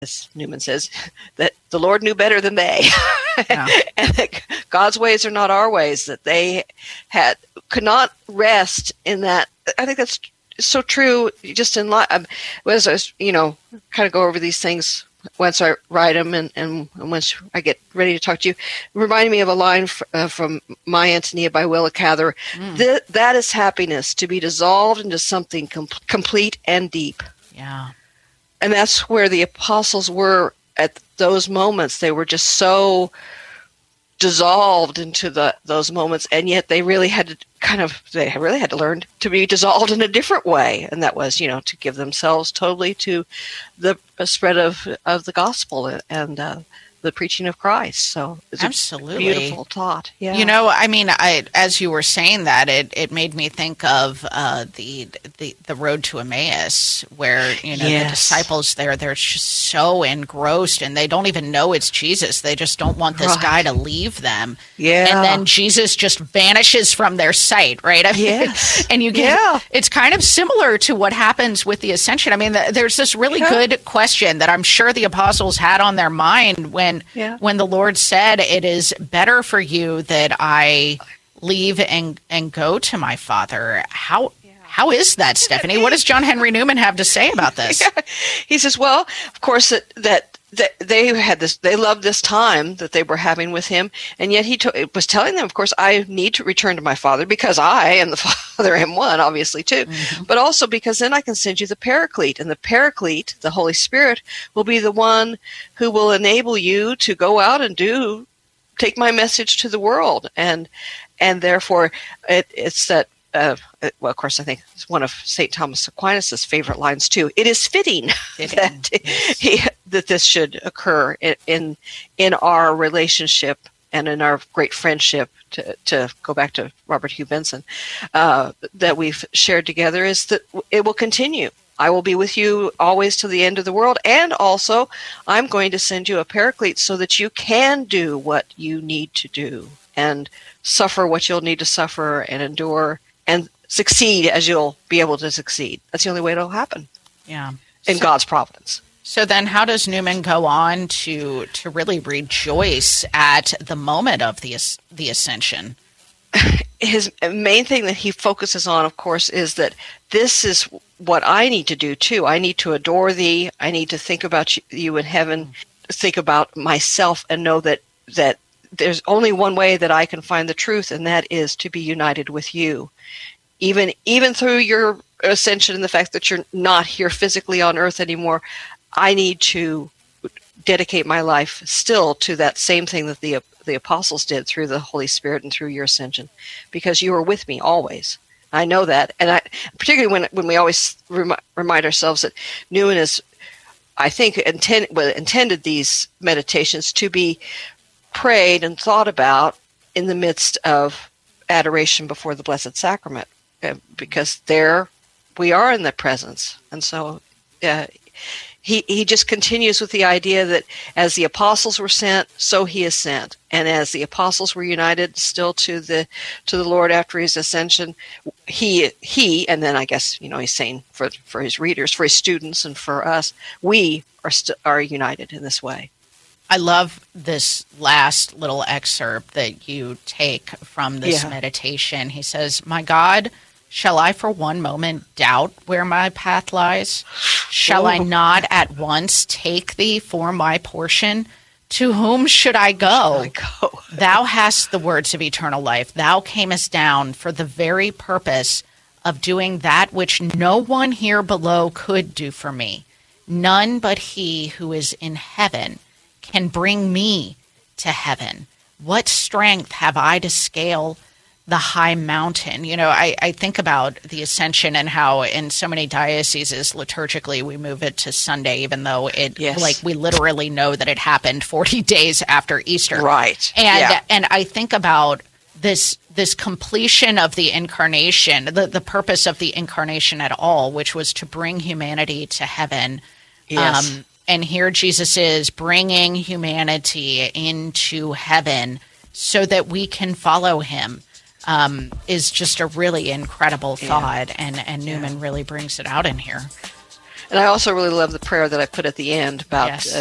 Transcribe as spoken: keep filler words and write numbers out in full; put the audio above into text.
as Newman says, that the Lord knew better than they, Yeah. and that God's ways are not our ways. That they had could not rest in that. I think that's so true. Just in life, as I was, you know, kind of go over these things once I write them, and, and once I get ready to talk to you, reminding me of a line f- uh, from My Antonia by Willa Cather. Mm. Th- that is happiness, to be dissolved into something com- complete and deep. Yeah. And that's where the apostles were at those moments. They were just so dissolved into the those moments, and yet they really had to kind of they really had to learn to be dissolved in a different way, and that was, you know, to give themselves totally to the spread of of the gospel and uh, the preaching of Christ. So it's Absolutely. a beautiful thought. Yeah, You know, I mean, I as you were saying that, it, it made me think of uh, the the the road to Emmaus, where, you know, Yes. the disciples there, they're just so engrossed, and they don't even know it's Jesus. They just don't want this Right. guy to leave them. Yeah. And then Jesus just vanishes from their sight, right? I mean, Yes. and you get Yeah. it's kind of similar to what happens with the ascension. I mean, th- there's this really Yeah. good question that I'm sure the apostles had on their mind when Yeah. when the Lord said, "It is better for you that I leave and and go to my Father." How how is that, Stephanie? What does John Henry Newman have to say about this? Yeah. He says, well, of course, that, that that they had this, they loved this time that they were having with him, and yet he to, was telling them, of course, I need to return to my Father because I and the Father am one, obviously, too, Mm-hmm. but also because then I can send you the Paraclete, and the Paraclete, the Holy Spirit, will be the one who will enable you to go out and do, take my message to the world, and and therefore it, it's that. Uh, well, of course, I think it's one of Saint Thomas Aquinas' favorite lines too. It is fitting, Fitting, that yes. he, that this should occur in, in in our relationship and in our great friendship. To, to go back to Robert Hugh Benson, uh, that we've shared together, is that it will continue. I will be with you always to the end of the world, and also I'm going to send you a Paraclete so that you can do what you need to do and suffer what you'll need to suffer and endure and succeed as you'll be able to succeed. That's the only way it'll happen Yeah. in So- God's providence. So then how does Newman go on to to really rejoice at the moment of the as- the ascension? His main thing that he focuses on, of course, is that this is what I need to do too. I need to adore thee. I need to think about you- you in heaven, think about myself, and know that that there's only one way that I can find the truth, and that is to be united with you. Even even through your ascension and the fact that you're not here physically on earth anymore, I need to dedicate my life still to that same thing that the the apostles did through the Holy Spirit and through your ascension, because you are with me always. I know that, and I particularly when when we always remi- remind ourselves that Newman is, I think, intend, well, intended these meditations to be prayed and thought about in the midst of adoration before the Blessed Sacrament, uh, because there we are in the presence. And so uh, he he just continues with the idea that as the apostles were sent, so he is sent. And as the apostles were united still to the to the Lord after his ascension, he he and then I guess, you know, he's saying for for his readers, for his students, and for us, we are st- are united in this way. I love this last little excerpt that you take from this Yeah. meditation. He says, "My God, shall I for one moment doubt where my path lies? Shall I Ooh. not at once take thee for my portion? To whom should I go? I go. Thou hast the words of eternal life. Thou camest down for the very purpose of doing that which no one here below could do for me. None but he who is in heaven can bring me to heaven. What strength have I to scale the high mountain?" You know, I, I think about the ascension and how in so many dioceses liturgically we move it to Sunday, even though it Yes. like we literally know that it happened forty days after Easter. Right. And Yeah. and I think about this this completion of the incarnation, the, the purpose of the incarnation at all, which was to bring humanity to heaven. Yes. Um, and here Jesus is bringing humanity into heaven so that we can follow him, um, is just a really incredible thought. And, and Newman really brings it out in here. And I also really love the prayer that I put at the end about Yes. uh,